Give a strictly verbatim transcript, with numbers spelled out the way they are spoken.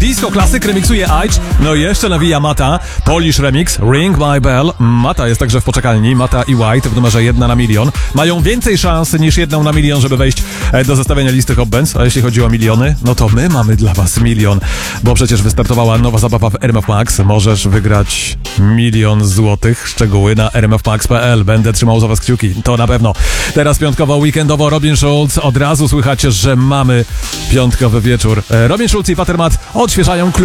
Disco klasyk remiksuje Aitch, no i jeszcze nawija Mata, Polish remix, Ring My Bell. Mata jest także w poczekalni, Mata i White w numerze jedna na milion. Mają więcej szans niż jedną na milion, żeby wejść do zestawienia listy Hot Bands, a jeśli chodzi o miliony, no to my mamy dla was milion, bo przecież wystartowała nowa zabawa w R M F Max. Możesz wygrać milion złotych. Szczegóły na r m f max kropka p l. Będę trzymał za was kciuki, to na pewno. Teraz piątkowo, weekendowo Robin Schulz. Od razu słychać, że mamy piątkowy wieczór. Robin Schulz i Patermat odświeżają klub.